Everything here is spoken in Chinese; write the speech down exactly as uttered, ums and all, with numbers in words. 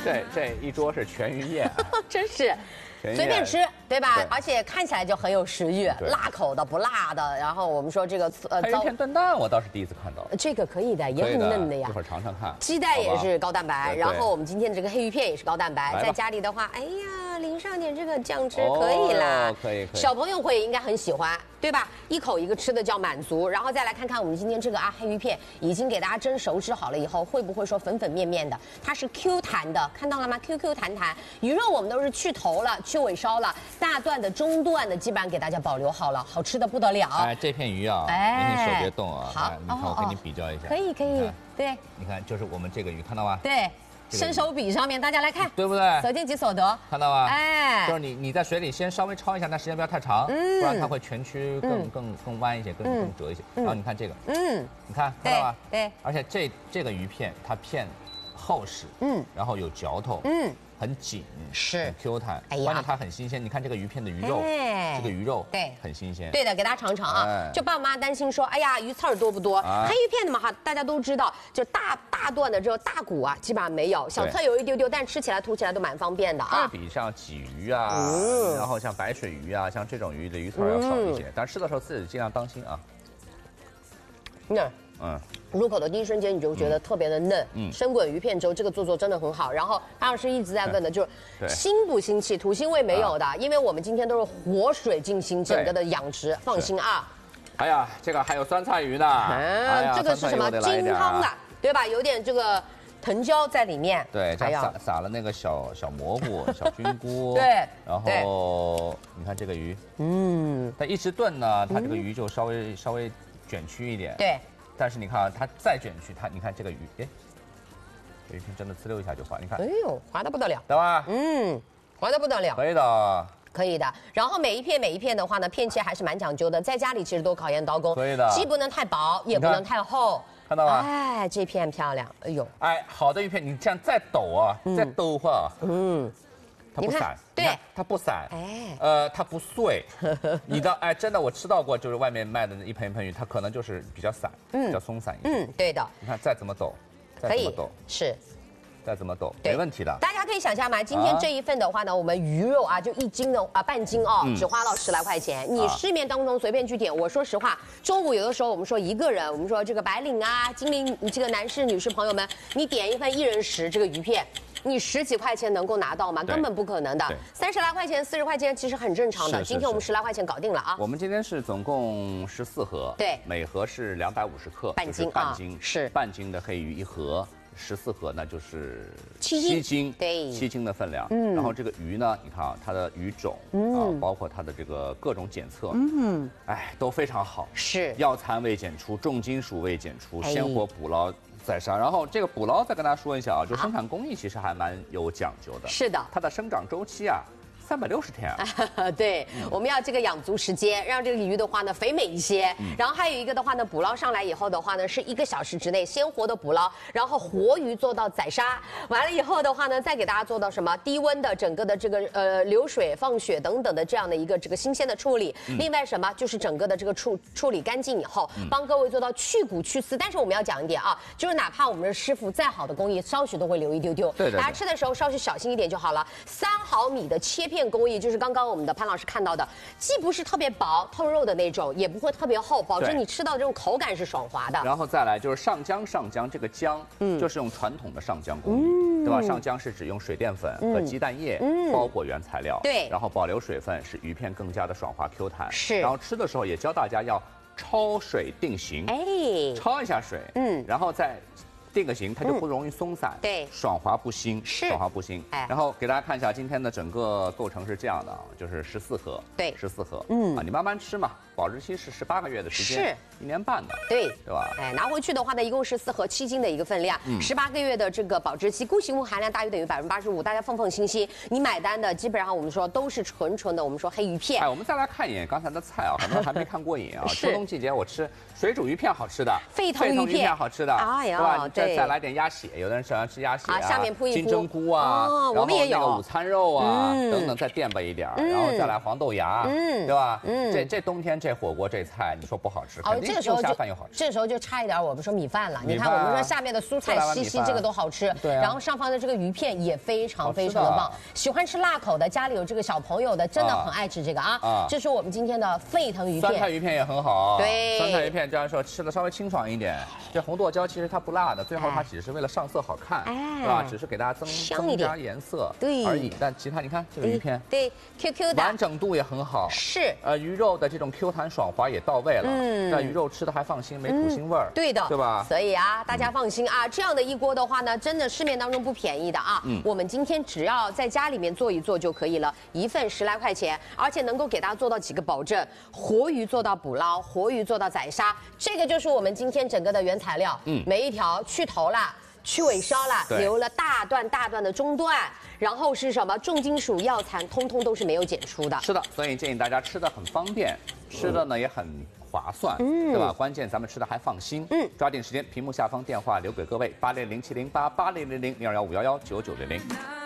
这这一桌是全鱼宴， 真是。随便吃，对吧？对而且看起来就很有食欲，辣口的不辣的。然后我们说这个呃，黑鱼片炖蛋，我倒是第一次看到。 这个可以的，也很嫩的呀。 一会儿尝尝看。 鸡蛋也是高蛋白，然后我们今天的这个黑鱼片也是高蛋白。在家里的话，哎呀，淋上点这个酱汁可以啦， 哦、可以可以。 小朋友会应该很喜欢，对吧？一口一个吃的叫满足。然后再来看看我们今天这个啊黑鱼片已经给大家蒸熟制好了以后，会不会说粉粉面面的？它是 Q 弹的，看到了吗 ？Q Q 弹弹。鱼肉我们都是去头了，去尾烧了。大段的、中段的，基本上给大家保留好了，好吃的不得了。 哎，这片鱼啊，哎，你手别动啊。 好， 你看我给你比较一下。 可以，可以，对。 你看，就是我们这个鱼，看到吗？ 对，伸手比上面，大家来看， 对不对？ 所见即所得， 看到吗？ 哎， 就是你你在水里先稍微焯一下，但时间不要太长，嗯，不然它会全区更更更弯一些，更更折一些。然后你看这个，嗯，你看看到吗？ 对， 而且这这个鱼片它片厚实，嗯，然后有嚼头，嗯。很紧， 是很 Q 弹，哎呀，关键它很新鲜。你看这个鱼片的鱼肉，哎、这个鱼肉对很新鲜。 对的，给大家尝尝啊。哎、就爸妈担心说，哎呀，鱼刺儿多不多？啊、黑鱼片的嘛哈，大家都知道，就大大段的这个大骨啊，基本上没有，小刺有一丢丢，但吃起来吐起来都蛮方便的啊。 比像鲫鱼啊，嗯、然后像白水鱼啊，像这种鱼的鱼刺要少一些，嗯、但吃的时候自己尽量当心啊。 那。嗯，入口的第一瞬间你就觉得特别的嫩，嗯，生滚鱼片粥这个做做真的很好。然后潘老师一直在问的就是腥不腥气，土腥味没有的，因为我们今天都是活水进行整个的养殖，放心啊。 哎呀，这个还有酸菜鱼呢， 嗯，这个是什么金汤的，对吧？有点这个藤椒在里面， 对，这撒撒了那个小小蘑菇、小菌菇， 对， 然后你看这个鱼，嗯，但一直炖呢，它这个鱼就稍微稍微卷曲一点， 对。 但是你看啊，它再卷曲，它你看这个鱼，哎，这鱼片真的呲溜一下就滑，你看， 哎呦，滑的不得了， 对吧？ 嗯，滑的不得了， 可以的， 可以的。然后每一片每一片的话呢，片切还是蛮讲究的，在家里其实都考验刀工， 可以的， 既不能太薄，也不能太厚， 看到吗？ 哎，这片漂亮，哎呦， 哎，好的鱼片，你这样再抖啊，嗯、再抖话，嗯。它不散， 对， 它不散，哎，呃，它不碎。你的哎，真的我吃到过，就是外面卖的一盆一盆鱼，它可能就是比较散，嗯，比较松散一些。 嗯，对的。 你看再怎么抖，再怎么抖， 是， 再怎么抖，没问题的。 大家可以想象嘛，今天这一份的话呢，我们鱼肉啊，就一斤的啊半斤哦，只花到十来块钱。你市面当中随便去点，我说实话，中午有的时候我们说一个人，我们说这个白领啊、精灵，这个男士、女士朋友们，你点一份一人食这个鱼片。你十几块钱能够拿到吗？根本不可能的。三十来块钱、四十块钱其实很正常的。今天我们十来块钱搞定了啊。 我们今天是总共十四盒， 对， 每盒是两百五十克， 半斤半斤是半斤的黑鱼一盒，十四盒那就是七斤， 对， 七斤的分量。嗯，然后这个鱼呢，你看啊，它的鱼种啊，包括它的这个各种检测，嗯，哎，都非常好， 是药残未检出，重金属未检出，鲜活捕捞。宰杀，然后这个捕捞再跟大家说一下啊，就生产工艺其实还蛮有讲究的。 是的， 它的生长周期啊，三百六十天啊。对，嗯、我们要这个养足时间，让这个鱼的话呢肥美一些。嗯、然后还有一个的话呢，捕捞上来以后的话呢，是一个小时之内鲜活的捕捞，然后活鱼做到宰杀，完了以后的话呢，再给大家做到什么低温的整个的这个呃流水放血等等的这样的一个这个新鲜的处理。嗯、另外什么就是整个的这个处处理干净以后，嗯、帮各位做到去骨去丝。但是我们要讲一点啊，就是哪怕我们的师傅再好的工艺，稍许都会留一丢丢。 对对对， 大家吃的时候稍许小心一点就好了。三毫米的切片工艺，就是刚刚我们的潘老师看到的，既不是特别薄透肉的那种，也不会特别厚，保证你吃到这种口感是爽滑的。 然后再来就是上浆，上浆这个浆，嗯，就是用传统的上浆工艺，嗯、对吧？上浆是指用水淀粉和鸡蛋液包裹原材料， 对、嗯， 然后保留水分，使鱼片更加的爽滑 Q 弹。 是， 然后吃的时候也教大家要焯水定型，哎，焯一下水，嗯，然后再定个型，它就不容易松散， 嗯、对， 爽滑不腥， 是爽滑不腥。哎，然后给大家看一下今天的整个构成是这样的啊，就是十四盒， 对， 十四盒，嗯啊，你慢慢吃嘛，保质期是十八个月的时间， 是一年半的， 对， 对吧？ 哎，拿回去的话呢，一共是四盒七斤的一个分量，十八、嗯、个月的这个保质期，固形物含量大于等于百分之八十五，大家放放心心。你买单的基本上我们说都是纯纯的，我们说黑鱼片。 哎，我们再来看一眼刚才的菜啊，很多人还没看过瘾啊。秋冬季节我吃水煮鱼片好吃的， 沸腾鱼片好吃的，哎呀，对吧？再再来点鸭血，有的人喜欢吃鸭血啊， 下面铺一铺金针菇啊， 哦，我们也有那个午餐肉啊，等等再垫吧一点，然后再来黄豆芽，嗯，对吧？嗯，这这冬天这火锅这菜，你说不好吃， 哦，这个时候就下饭又好吃。 这时候就差一点我们说米饭了。你看我们说下面的蔬菜稀稀，这个都好吃。 对。 然后上方的这个鱼片也非常非常的棒。喜欢吃辣口的，家里有这个小朋友的，真的很爱吃这个啊。啊。这是我们今天的沸腾鱼片。 酸菜鱼片也很好。 对。 酸菜鱼片这样说吃的稍微清爽一点。这红剁椒其实它不辣的，最后它只是为了上色好看，是吧？只是给大家增增加颜色而已。但其他你看这个鱼片， 对 ，Q Q 的， 完整度也很好。 是。 呃，鱼肉的这种 Q 弹爽滑也到位了。嗯。那鱼肉吃的还放心，没土腥味儿。 对的。 对吧？ 所以啊，大家放心啊，这样的一锅的话呢，真的市面当中不便宜的啊。嗯。我们今天只要在家里面做一做就可以了，一份十来块钱，而且能够给大家做到几个保证：活鱼做到捕捞，活鱼做到宰杀，这个就是我们今天整个的原材料。嗯。每一条去头了。去尾梢了，留了大段大段的中段，然后是什么重金属药残，通通都是没有检出的。 是的，所以建议大家吃的很方便，吃的呢也很划算，嗯，对吧？关键咱们吃的还放心，嗯，抓紧时间，屏幕下方电话留给各位八零零七零八八零零零零二幺五幺幺九九零零。